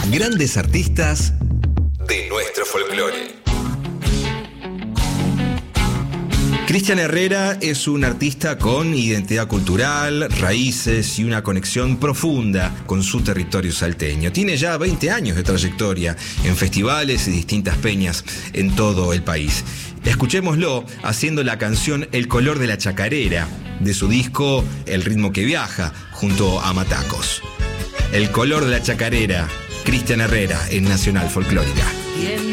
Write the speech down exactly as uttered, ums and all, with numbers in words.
Grandes artistas de nuestro folclore. Cristian Herrera es un artista con identidad cultural, raíces y una conexión profunda con su territorio salteño. Tiene ya veinte años de trayectoria en festivales y distintas peñas en todo el país. Escuchémoslo haciendo la canción El color de la chacarera, de su disco El ritmo que viaja, junto a Matacos. El color de la chacarera, Cristian Herrera en Nacional Folclórica.